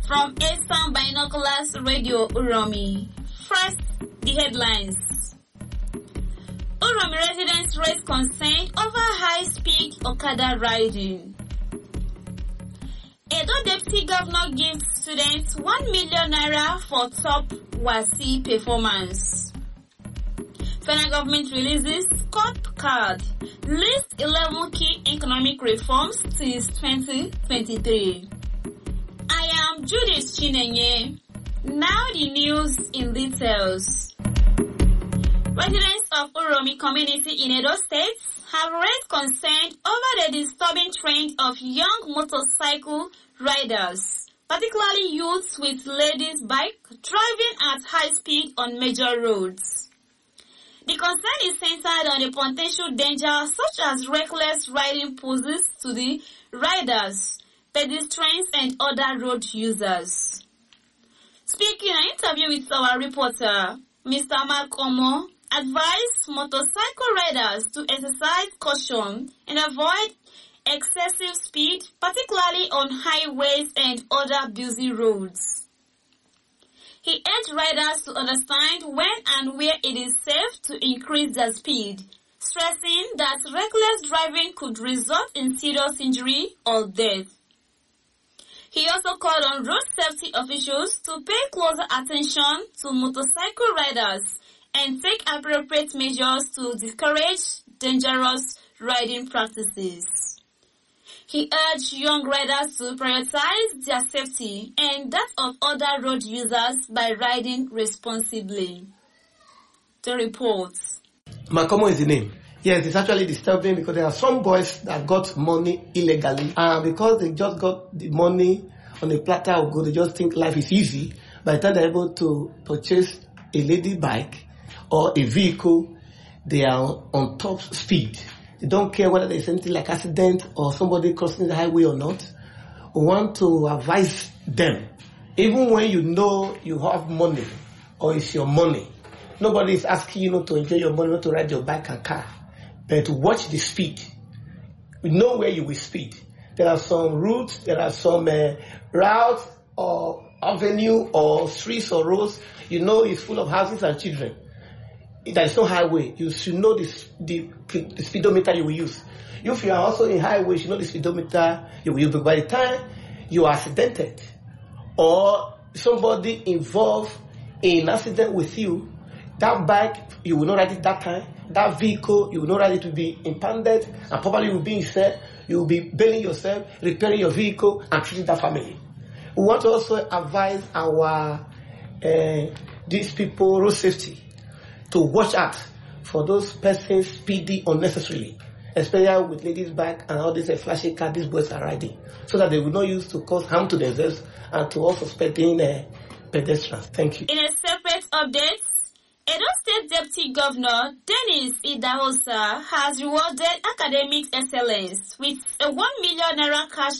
From Eastern Binoculars Radio Uromi. First, the headlines. Uromi residents raise concern over high-speed Okada riding. Edo Deputy Governor gives students 1 million naira for top WASSCE performance. Federal government releases scorecard, lists 11 key economic reforms since 2023. I am Judith Chinenye. Now the news in details. Residents of Uromi community in Edo State have raised concern over the disturbing trend of young motorcycle riders, particularly youths with ladies' bike driving at high speed on major roads. The concern is centered on the potential danger such as reckless riding poses to the riders, pedestrians and other road users. Speaking in an interview with our reporter, Mr. Mark Omo advised motorcycle riders to exercise caution and avoid excessive speed, particularly on highways and other busy roads. He urged riders to understand when and where it is safe to increase their speed, stressing that reckless driving could result in serious injury or death. He also called on road safety officials to pay closer attention to motorcycle riders and take appropriate measures to discourage dangerous riding practices. He urged young riders to prioritize their safety and that of other road users by riding responsibly. The report. Makomo is the name. Yes, it's actually disturbing because there are some boys that got money illegally, and because they just got the money on a platter of gold, they just think life is easy. By the time they're able to purchase a lady bike or a vehicle, they are on top speed. They don't care whether there's anything like accident or somebody crossing the highway or not. We want to advise them, even when you know you have money or it's your money, nobody is asking you not to enjoy your money, not to ride your bike and car. But watch the speed. We know where you will speed. There are some routes, there are some routes or avenue or streets or roads. You know it's full of houses and children. There is no highway. You should know the speedometer you will use. If you are also in highway, you should know the speedometer you will use. But by the time you are accidented or somebody involved in an accident with you, that bike, you will not ride it that time. That vehicle, you will not ride it to be impounded, and probably you will be instead, you will be bailing yourself, repairing your vehicle, and treating that family. We want to also advise our these people, road safety, to watch out for those persons speeding unnecessarily, especially with ladies' bike and all these flashy cars these boys are riding, so that they will not use to cause harm to themselves and to all suspecting pedestrians. Thank you. In a separate update, Edo State Deputy Governor Dennis Idahosa has rewarded academic excellence with a 1 million naira cash